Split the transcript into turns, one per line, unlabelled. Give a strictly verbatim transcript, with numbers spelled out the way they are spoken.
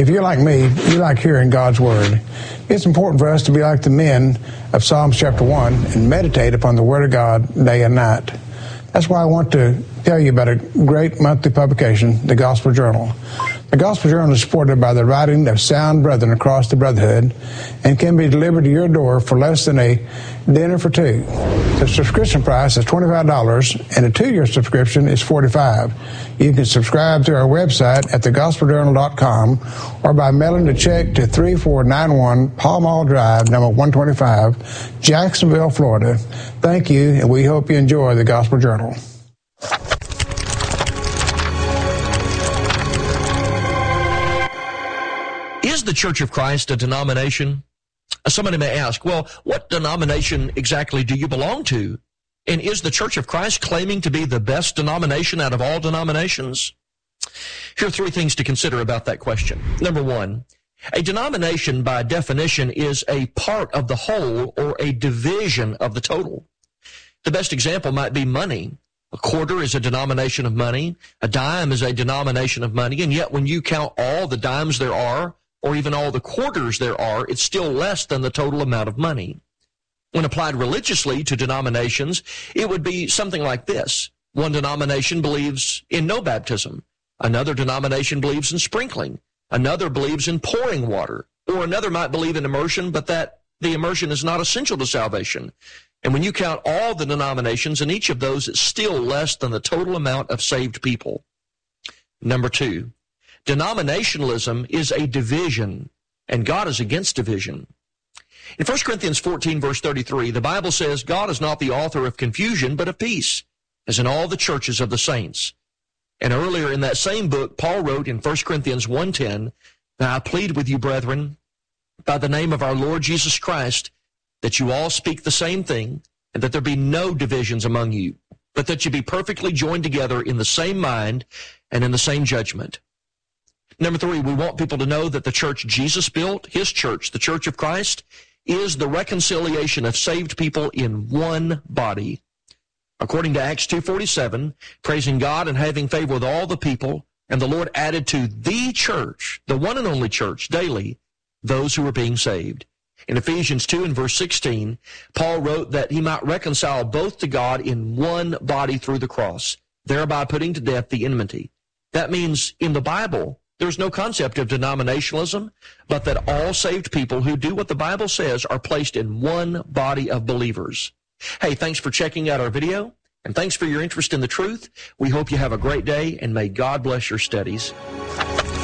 If you're like me, you like hearing God's Word. It's important for us to be like the men of Psalms chapter one and meditate upon the Word of God day and night. That's why I want to tell you about a great monthly publication, the Gospel Journal. The Gospel Journal is supported by the writing of sound brethren across the brotherhood and can be delivered to your door for less than a dinner for two. The subscription price is twenty-five dollars and a two-year subscription is forty-five dollars. You can subscribe through our website at the gospel journal dot com or by mailing a check to three four nine one Pall Mall Drive, number one twenty-five, Jacksonville, Florida. Thank you, and we hope you enjoy the Gospel Journal.
Is the Church of Christ a denomination? Somebody may ask, well, what denomination exactly do you belong to? And is the Church of Christ claiming to be the best denomination out of all denominations? Here are three things to consider about that question. Number one, a denomination by definition is a part of the whole or a division of the total. The best example might be money. A quarter is a denomination of money. A dime is a denomination of money. And yet when you count all the dimes there are, or even all the quarters there are, it's still less than the total amount of money. When applied religiously to denominations, it would be something like this. One denomination believes in no baptism. Another denomination believes in sprinkling. Another believes in pouring water. Or another might believe in immersion, but that the immersion is not essential to salvation. And when you count all the denominations in each of those, it's still less than the total amount of saved people. Number two, denominationalism is a division, and God is against division. In First Corinthians fourteen, verse thirty-three, the Bible says, God is not the author of confusion, but of peace, as in all the churches of the saints. And earlier in that same book, Paul wrote in First Corinthians one ten, Now I plead with you, brethren, by the name of our Lord Jesus Christ, that you all speak the same thing, and that there be no divisions among you, but that you be perfectly joined together in the same mind and in the same judgment. Number three, we want people to know that the church Jesus built, his church, the Church of Christ, is the reconciliation of saved people in one body. According to Acts two forty-seven, praising God and having favor with all the people, and the Lord added to the church, the one and only church, daily, those who were being saved. In Ephesians two and verse sixteen, Paul wrote that he might reconcile both to God in one body through the cross, thereby putting to death the enmity. That means in the Bible, there's no concept of denominationalism, but that all saved people who do what the Bible says are placed in one body of believers. Hey, thanks for checking out our video, and thanks for your interest in the truth. We hope you have a great day, and may God bless your studies.